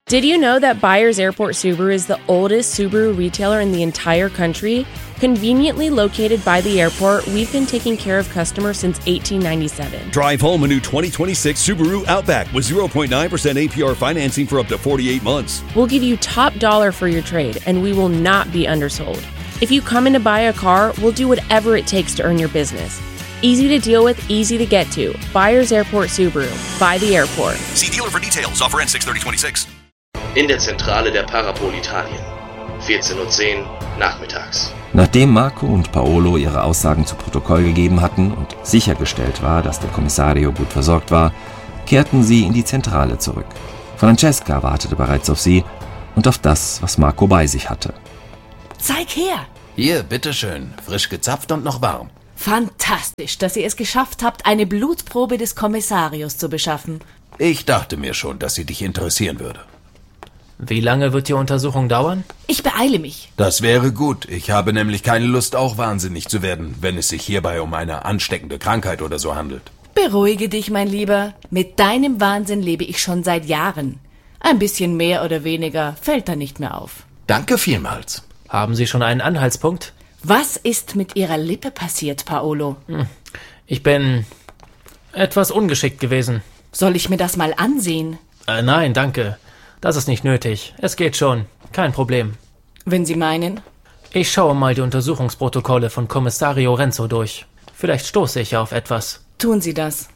Did you know that Byers Airport Subaru is the oldest Subaru retailer in the entire country? Conveniently located by the airport, we've been taking care of customers since 1897. Drive home a new 2026 Subaru Outback with 0.9% APR financing for up to 48 months. We'll give you top dollar for your trade, and we will not be undersold. If you come in to buy a car, we'll do whatever it takes to earn your business. Easy to deal with, easy to get to. Byers Airport Subaru. By the airport. See dealer for details. Offer ends 6/30/26. In der Zentrale der Parapol Italien. 14:10 Uhr nachmittags. Nachdem Marco und Paolo ihre Aussagen zu Protokoll gegeben hatten und sichergestellt war, dass der Kommissario gut versorgt war, kehrten sie in die Zentrale zurück. Francesca wartete bereits auf sie und auf das, was Marco bei sich hatte. Zeig her! Hier, bitteschön. Frisch gezapft und noch warm. Fantastisch, dass ihr es geschafft habt, eine Blutprobe des Kommissarios zu beschaffen. Ich dachte mir schon, dass sie dich interessieren würde. Wie lange wird die Untersuchung dauern? Ich beeile mich. Das wäre gut. Ich habe nämlich keine Lust, auch wahnsinnig zu werden, wenn es sich hierbei um eine ansteckende Krankheit oder so handelt. Beruhige dich, mein Lieber. Mit deinem Wahnsinn lebe ich schon seit Jahren. Ein bisschen mehr oder weniger fällt da nicht mehr auf. Danke vielmals. Haben Sie schon einen Anhaltspunkt? Was ist mit Ihrer Lippe passiert, Paolo? Ich bin etwas ungeschickt gewesen. Soll ich mir das mal ansehen? Nein, danke. Das ist nicht nötig. Es geht schon. Kein Problem. Wenn Sie meinen. Ich schaue mal die Untersuchungsprotokolle von Kommissario Renzo durch. Vielleicht stoße ich ja auf etwas. Tun Sie das.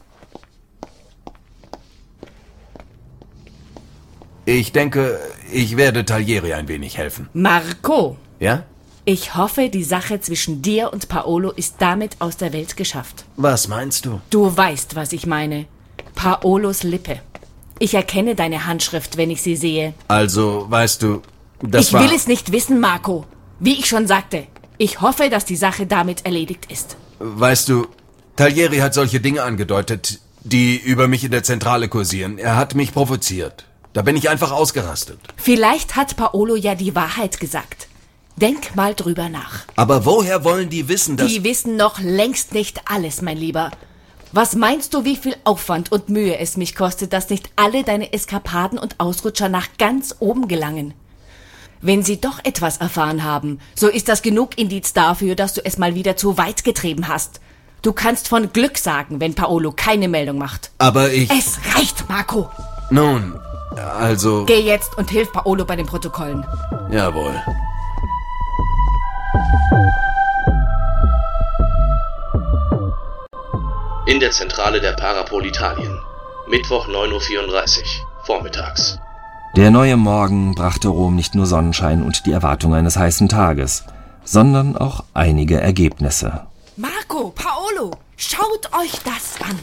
Ich denke, ich werde Taglieri ein wenig helfen. Marco! Ja? Ich hoffe, die Sache zwischen dir und Paolo ist damit aus der Welt geschafft. Was meinst du? Du weißt, was ich meine. Paolos Lippe. Ich erkenne deine Handschrift, wenn ich sie sehe. Also, weißt du, Ich will es nicht wissen, Marco. Wie ich schon sagte, ich hoffe, dass die Sache damit erledigt ist. Weißt du, Taglieri hat solche Dinge angedeutet, die über mich in der Zentrale kursieren. Er hat mich provoziert. Da bin ich einfach ausgerastet. Vielleicht hat Paolo ja die Wahrheit gesagt. Denk mal drüber nach. Aber woher wollen die wissen, dass... Die wissen noch längst nicht alles, mein Lieber. Was meinst du, wie viel Aufwand und Mühe es mich kostet, dass nicht alle deine Eskapaden und Ausrutscher nach ganz oben gelangen? Wenn sie doch etwas erfahren haben, so ist das genug Indiz dafür, dass du es mal wieder zu weit getrieben hast. Du kannst von Glück sagen, wenn Paolo keine Meldung macht. Aber ich... Es reicht, Marco! Nun, also... Geh jetzt und hilf Paolo bei den Protokollen. Jawohl. In der Zentrale der Parapol Italien. Mittwoch 9:34 Uhr vormittags. Der neue Morgen brachte Rom nicht nur Sonnenschein und die Erwartung eines heißen Tages, sondern auch einige Ergebnisse. Marco, Paolo, schaut euch das an.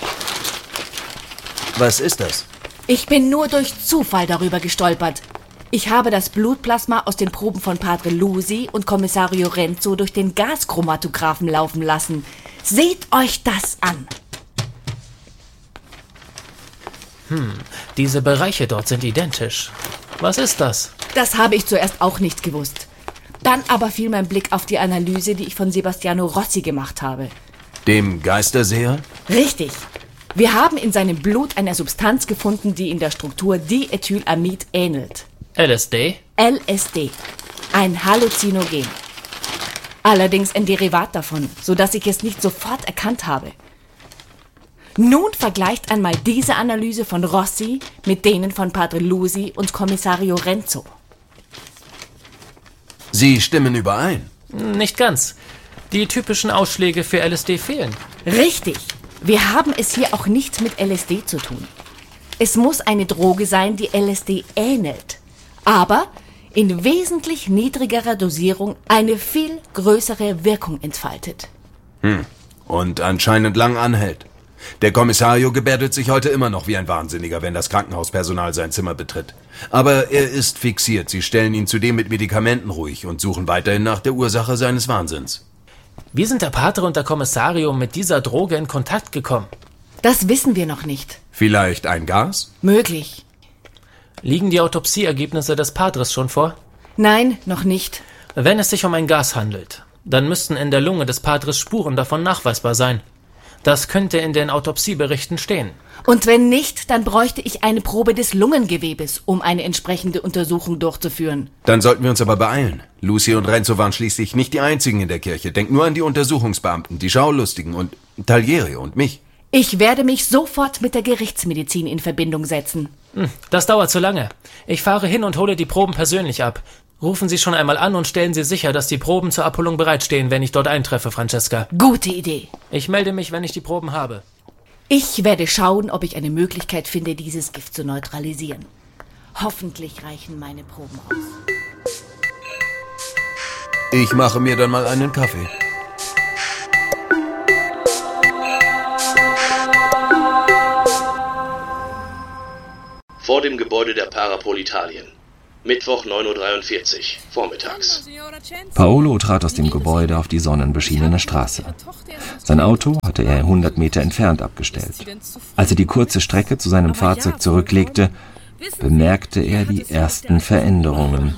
Was ist das? Ich bin nur durch Zufall darüber gestolpert. Ich habe das Blutplasma aus den Proben von Padre Lusi und Kommissario Renzo durch den Gaschromatographen laufen lassen. Seht euch das an. Diese Bereiche dort sind identisch. Was ist das? Das habe ich zuerst auch nicht gewusst. Dann aber fiel mein Blick auf die Analyse, die ich von Sebastiano Rossi gemacht habe. Dem Geisterseher? Richtig. Wir haben in seinem Blut eine Substanz gefunden, die in der Struktur Diethylamid ähnelt. LSD? LSD. Ein Halluzinogen. Allerdings ein Derivat davon, sodass ich es nicht sofort erkannt habe. Nun vergleicht einmal diese Analyse von Rossi mit denen von Padre Lusi und Kommissario Renzo. Sie stimmen überein. Nicht ganz. Die typischen Ausschläge für LSD fehlen. Richtig. Wir haben es hier auch nicht mit LSD zu tun. Es muss eine Droge sein, die LSD ähnelt, aber in wesentlich niedrigerer Dosierung eine viel größere Wirkung entfaltet. Und anscheinend lang anhält. Der Kommissario gebärdet sich heute immer noch wie ein Wahnsinniger, wenn das Krankenhauspersonal sein Zimmer betritt. Aber er ist fixiert. Sie stellen ihn zudem mit Medikamenten ruhig und suchen weiterhin nach der Ursache seines Wahnsinns. Wie sind der Pater und der Kommissario mit dieser Droge in Kontakt gekommen? Das wissen wir noch nicht. Vielleicht ein Gas? Möglich. Liegen die Autopsieergebnisse des Patres schon vor? Nein, noch nicht. Wenn es sich um ein Gas handelt, dann müssten in der Lunge des Patres Spuren davon nachweisbar sein. Das könnte in den Autopsieberichten stehen. Und wenn nicht, dann bräuchte ich eine Probe des Lungengewebes, um eine entsprechende Untersuchung durchzuführen. Dann sollten wir uns aber beeilen. Lucy und Renzo waren schließlich nicht die einzigen in der Kirche. Denk nur an die Untersuchungsbeamten, die Schaulustigen und Taglieri und mich. Ich werde mich sofort mit der Gerichtsmedizin in Verbindung setzen. Das dauert zu lange. Ich fahre hin und hole die Proben persönlich ab. Rufen Sie schon einmal an und stellen Sie sicher, dass die Proben zur Abholung bereitstehen, wenn ich dort eintreffe, Francesca. Gute Idee. Ich melde mich, wenn ich die Proben habe. Ich werde schauen, ob ich eine Möglichkeit finde, dieses Gift zu neutralisieren. Hoffentlich reichen meine Proben aus. Ich mache mir dann mal einen Kaffee. Vor dem Gebäude der Parapolitalien. Mittwoch 9:43 Uhr, vormittags. Paolo trat aus dem Gebäude auf die sonnenbeschienene Straße. Sein Auto hatte er 100 Meter entfernt abgestellt. Als er die kurze Strecke zu seinem Fahrzeug zurücklegte, bemerkte er die ersten Veränderungen.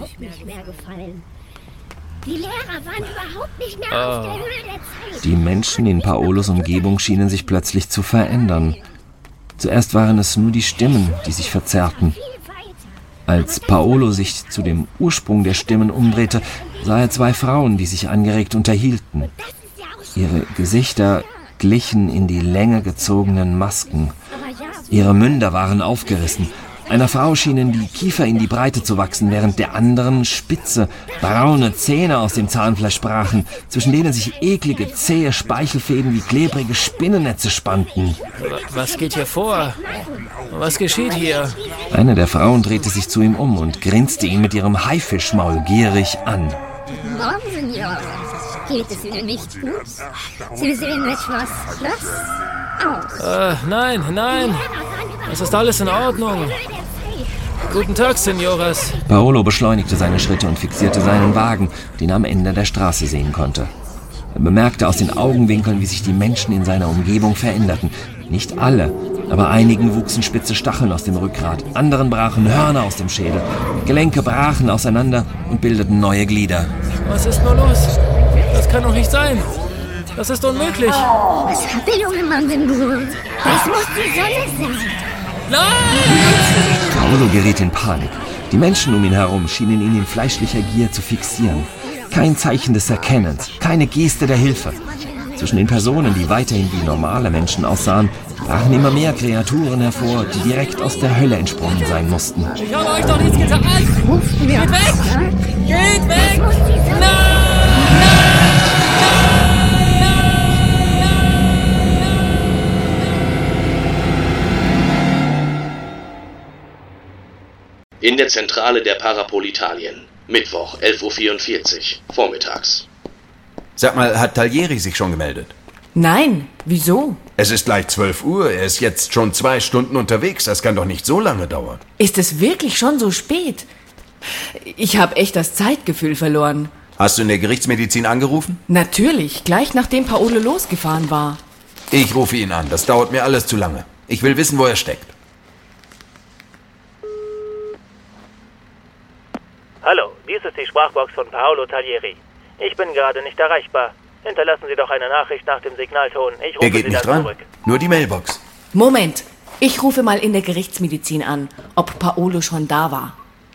Die Lehrer waren überhaupt nicht mehr auf der Höhe der Zeit. Die Menschen in Paolos Umgebung schienen sich plötzlich zu verändern. Zuerst waren es nur die Stimmen, die sich verzerrten. Als Paolo sich zu dem Ursprung der Stimmen umdrehte, sah er zwei Frauen, die sich angeregt unterhielten. Ihre Gesichter glichen in die Länge gezogenen Masken. Ihre Münder waren aufgerissen. Einer Frau schienen die Kiefer in die Breite zu wachsen, während der anderen spitze, braune Zähne aus dem Zahnfleisch brachen, zwischen denen sich eklige, zähe Speichelfäden wie klebrige Spinnennetze spannten. Was geht hier vor? Was geschieht hier? Eine der Frauen drehte sich zu ihm um und grinste ihn mit ihrem Haifischmaul gierig an. Morgen, Signor. Geht es Ihnen nicht gut? Sie sehen etwas blass aus. Nein. Es ist alles in Ordnung. Guten Tag, Signoras. Paolo beschleunigte seine Schritte und fixierte seinen Wagen, den er am Ende der Straße sehen konnte. Er bemerkte aus den Augenwinkeln, wie sich die Menschen in seiner Umgebung veränderten. Nicht alle, aber einigen wuchsen spitze Stacheln aus dem Rückgrat, anderen brachen Hörner aus dem Schädel. Gelenke brachen auseinander und bildeten neue Glieder. Was ist nur los? Das kann doch nicht sein. Das ist unmöglich. Was hat der junge Mann denn berührt? Das muss die Sonne sein. Nein! Paolo geriet in Panik. Die Menschen um ihn herum schienen ihn in fleischlicher Gier zu fixieren. Kein Zeichen des Erkennens, keine Geste der Hilfe. Zwischen den Personen, die weiterhin wie normale Menschen aussahen, brachen immer mehr Kreaturen hervor, die direkt aus der Hölle entsprungen sein mussten. Ich habe euch doch nichts getan! Geht weg! Geht weg! Nein! In der Zentrale der Parapolitalien. Mittwoch 11:44 Uhr, vormittags. Sag mal, hat Taglieri sich schon gemeldet? Nein, wieso? Es ist gleich 12 Uhr, er ist jetzt schon 2 Stunden unterwegs, das kann doch nicht so lange dauern. Ist es wirklich schon so spät? Ich habe echt das Zeitgefühl verloren. Hast du in der Gerichtsmedizin angerufen? Natürlich, gleich nachdem Paolo losgefahren war. Ich rufe ihn an, das dauert mir alles zu lange. Ich will wissen, wo er steckt. Hallo, dies ist die Sprachbox von Paolo Taglieri. Ich bin gerade nicht erreichbar. Hinterlassen Sie doch eine Nachricht nach dem Signalton. Ich rufe Er geht Sie nicht dann dran, zurück. nur die Mailbox. Moment, ich rufe mal in der Gerichtsmedizin an, ob Paolo schon da war.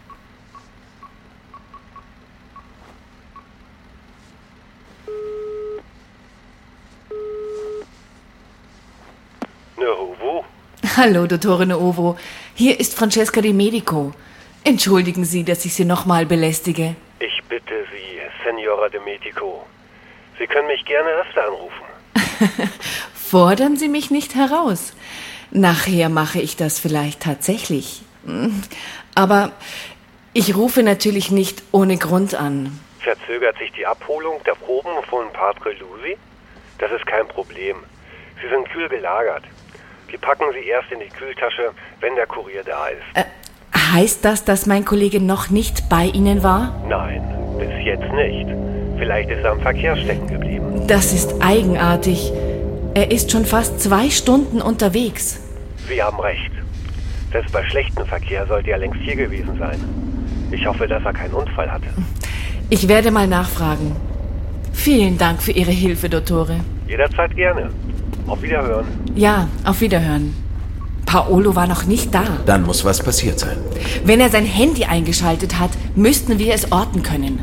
Nuovo? Hallo, Dottore Nuovo. Hier ist Francesca Di Medico. Entschuldigen Sie, dass ich Sie nochmal belästige. Ich bitte Sie, Signora de Medico. Sie können mich gerne öfter anrufen. Fordern Sie mich nicht heraus. Nachher mache ich das vielleicht tatsächlich. Aber ich rufe natürlich nicht ohne Grund an. Verzögert sich die Abholung der Proben von Padre Lucy? Das ist kein Problem. Sie sind kühl gelagert. Wir packen sie erst in die Kühltasche, wenn der Kurier da ist. Heißt das, dass mein Kollege noch nicht bei Ihnen war? Nein, bis jetzt nicht. Vielleicht ist er am Verkehr stecken geblieben. Das ist eigenartig. Er ist schon fast 2 Stunden unterwegs. Sie haben recht. Selbst bei schlechtem Verkehr sollte er längst hier gewesen sein. Ich hoffe, dass er keinen Unfall hatte. Ich werde mal nachfragen. Vielen Dank für Ihre Hilfe, Dottore. Jederzeit gerne. Auf Wiederhören. Ja, auf Wiederhören. Paolo war noch nicht da. Dann muss was passiert sein. Wenn er sein Handy eingeschaltet hat, müssten wir es orten können.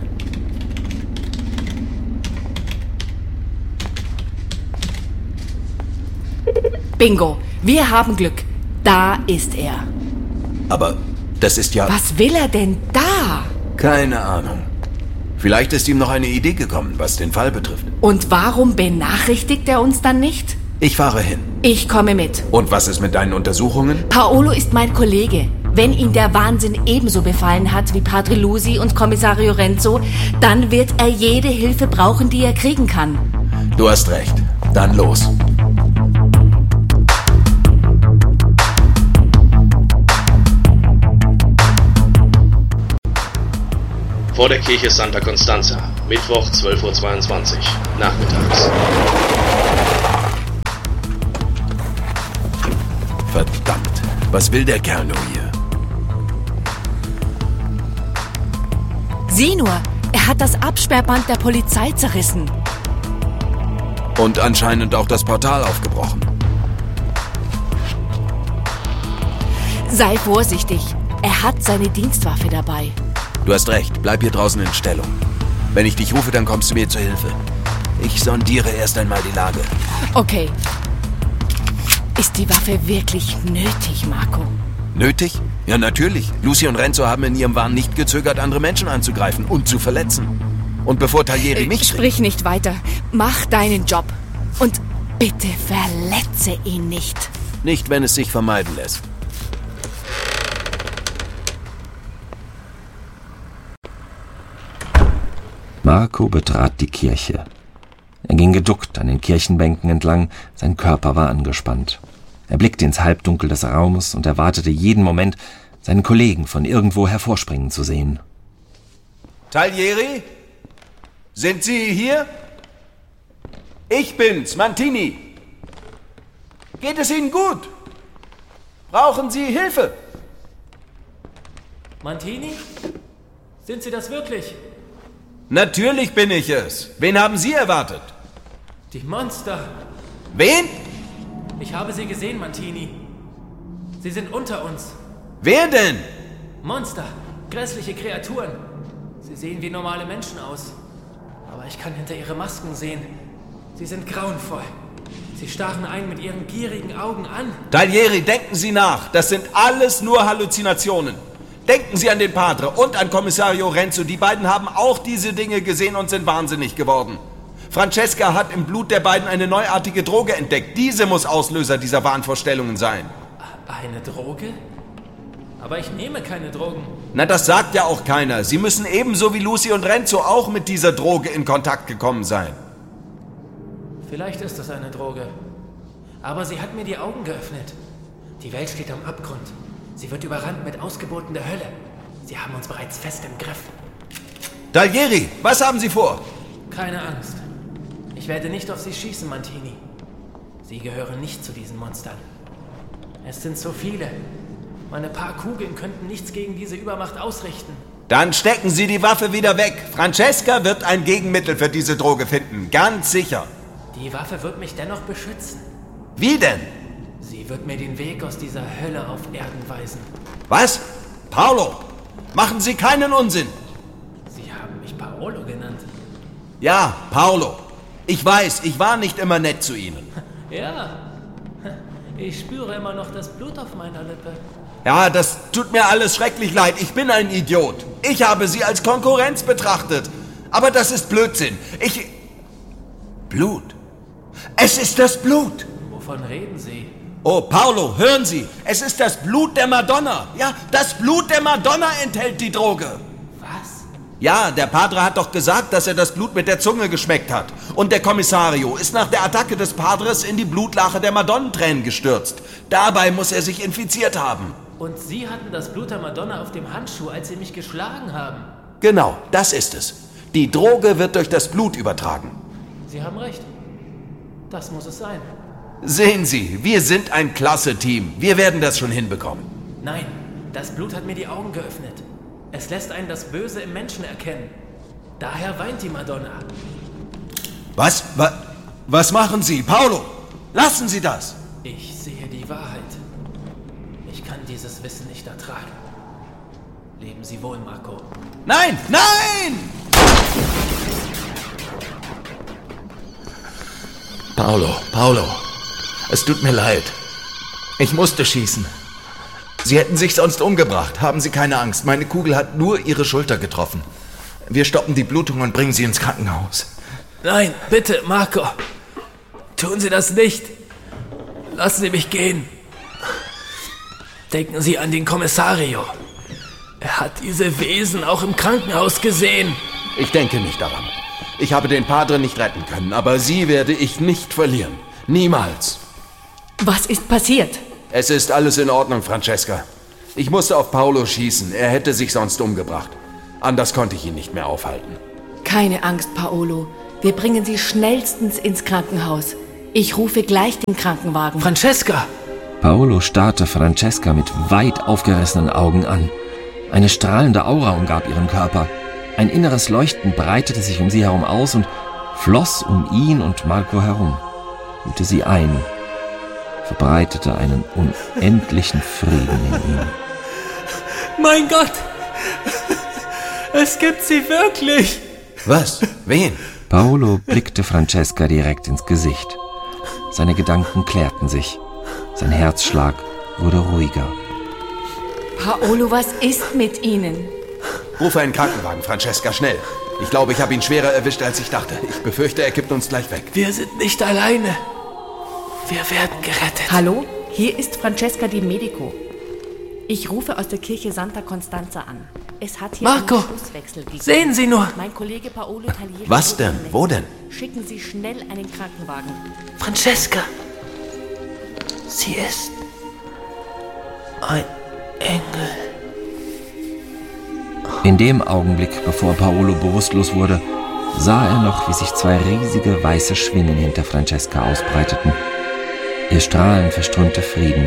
Bingo, wir haben Glück. Da ist er. Aber das ist ja... Was will er denn da? Keine Ahnung. Vielleicht ist ihm noch eine Idee gekommen, was den Fall betrifft. Und warum benachrichtigt er uns dann nicht? Ich fahre hin. Ich komme mit. Und was ist mit deinen Untersuchungen? Paolo ist mein Kollege. Wenn ihn der Wahnsinn ebenso befallen hat wie Padre Lusi und Kommissario Renzo, dann wird er jede Hilfe brauchen, die er kriegen kann. Du hast recht. Dann los. Vor der Kirche Santa Constanza, Mittwoch 12:22 Uhr, nachmittags. Verdammt, was will der Kerl nur hier? Sieh nur, er hat das Absperrband der Polizei zerrissen. Und anscheinend auch das Portal aufgebrochen. Sei vorsichtig, er hat seine Dienstwaffe dabei. Du hast recht, bleib hier draußen in Stellung. Wenn ich dich rufe, dann kommst du mir zur Hilfe. Ich sondiere erst einmal die Lage. Okay. Ist die Waffe wirklich nötig, Marco? Nötig? Ja, natürlich. Lucy und Renzo haben in ihrem Wahn nicht gezögert, andere Menschen anzugreifen und zu verletzen. Und bevor Taglieri mich... Sprich nicht weiter. Mach deinen Job. Und bitte verletze ihn nicht. Nicht, wenn es sich vermeiden lässt. Marco betrat die Kirche. Er ging geduckt an den Kirchenbänken entlang, sein Körper war angespannt. Er blickte ins Halbdunkel des Raumes und erwartete jeden Moment, seinen Kollegen von irgendwo hervorspringen zu sehen. Taglieri? Sind Sie hier? Ich bin's, Mantini. Geht es Ihnen gut? Brauchen Sie Hilfe? Mantini? Sind Sie das wirklich? Natürlich bin ich es. Wen haben Sie erwartet? Die Monster. Wen? Ich habe sie gesehen, Mantini. Sie sind unter uns. Wer denn? Monster. Grässliche Kreaturen. Sie sehen wie normale Menschen aus. Aber ich kann hinter ihre Masken sehen. Sie sind grauenvoll. Sie starren einen mit ihren gierigen Augen an. Taglieri, denken Sie nach. Das sind alles nur Halluzinationen. Denken Sie an den Padre und an Kommissario Renzo. Die beiden haben auch diese Dinge gesehen und sind wahnsinnig geworden. Francesca hat im Blut der beiden eine neuartige Droge entdeckt. Diese muss Auslöser dieser Wahnvorstellungen sein. Eine Droge? Aber ich nehme keine Drogen. Na, das sagt ja auch keiner. Sie müssen ebenso wie Lucy und Renzo auch mit dieser Droge in Kontakt gekommen sein. Vielleicht ist es eine Droge. Aber sie hat mir die Augen geöffnet. Die Welt steht am Abgrund. Sie wird überrannt mit Ausgeboten der Hölle. Sie haben uns bereits fest im Griff. Taglieri, was haben Sie vor? Keine Angst. Ich werde nicht auf Sie schießen, Mantini. Sie gehören nicht zu diesen Monstern. Es sind so viele. Meine paar Kugeln könnten nichts gegen diese Übermacht ausrichten. Dann stecken Sie die Waffe wieder weg. Francesca wird ein Gegenmittel für diese Droge finden. Ganz sicher. Die Waffe wird mich dennoch beschützen. Wie denn? Sie wird mir den Weg aus dieser Hölle auf Erden weisen. Was? Paolo, machen Sie keinen Unsinn. Sie haben mich Paolo genannt. Ja, Paolo. Ich weiß, ich war nicht immer nett zu Ihnen. Ja, ich spüre immer noch das Blut auf meiner Lippe. Ja, das tut mir alles schrecklich leid. Ich bin ein Idiot. Ich habe Sie als Konkurrenz betrachtet. Aber das ist Blödsinn. Blut. Es ist das Blut. Wovon reden Sie? Oh, Paolo, hören Sie. Es ist das Blut der Madonna. Ja, das Blut der Madonna enthält die Droge. Was? Ja, der Padre hat doch gesagt, dass er das Blut mit der Zunge geschmeckt hat. Und der Kommissario ist nach der Attacke des Padres in die Blutlache der Madonnentränen gestürzt. Dabei muss er sich infiziert haben. Und Sie hatten das Blut der Madonna auf dem Handschuh, als Sie mich geschlagen haben. Genau, das ist es. Die Droge wird durch das Blut übertragen. Sie haben recht. Das muss es sein. Sehen Sie, wir sind ein klasse Team. Wir werden das schon hinbekommen. Nein, das Blut hat mir die Augen geöffnet. Es lässt einen das Böse im Menschen erkennen. Daher weint die Madonna. Was machen Sie, Paolo? Lassen Sie das! Ich sehe die Wahrheit. Ich kann dieses Wissen nicht ertragen. Leben Sie wohl, Marco. Nein! Nein! Paolo, es tut mir leid. Ich musste schießen. Sie hätten sich sonst umgebracht. Haben Sie keine Angst. Meine Kugel hat nur Ihre Schulter getroffen. Wir stoppen die Blutung und bringen Sie ins Krankenhaus. Nein, bitte, Marco. Tun Sie das nicht. Lassen Sie mich gehen. Denken Sie an den Kommissario. Er hat diese Wesen auch im Krankenhaus gesehen. Ich denke nicht daran. Ich habe den Padre nicht retten können, aber Sie werde ich nicht verlieren. Niemals. Was ist passiert? Es ist alles in Ordnung, Francesca. Ich musste auf Paolo schießen. Er hätte sich sonst umgebracht. Anders konnte ich ihn nicht mehr aufhalten. Keine Angst, Paolo. Wir bringen Sie schnellstens ins Krankenhaus. Ich rufe gleich den Krankenwagen. Francesca! Paolo starrte Francesca mit weit aufgerissenen Augen an. Eine strahlende Aura umgab ihren Körper. Ein inneres Leuchten breitete sich um sie herum aus und floss um ihn und Marco herum, hüllte sie ein, verbreitete einen unendlichen Frieden in ihm. Mein Gott! Es gibt sie wirklich! Was? Wen? Paolo blickte Francesca direkt ins Gesicht. Seine Gedanken klärten sich. Sein Herzschlag wurde ruhiger. Paolo, was ist mit Ihnen? Rufe einen Krankenwagen, Francesca, schnell. Ich glaube, ich habe ihn schwerer erwischt, als ich dachte. Ich befürchte, er kippt uns gleich weg. Wir sind nicht alleine. Wir werden gerettet. Hallo, hier ist Francesca Di Medico. Ich rufe aus der Kirche Santa Constanza an. Es hat hier Marco, einen Schlusswechsel gegeben. Sehen Sie nur. Mein Kollege Paolo Taglieri... Was denn? Wo denn? Schicken Sie schnell einen Krankenwagen. Francesca. Sie ist ein Engel. In dem Augenblick, bevor Paolo bewusstlos wurde, sah er noch, wie sich zwei riesige weiße Schwingen hinter Francesca ausbreiteten. Ihr Strahlen verströmte Frieden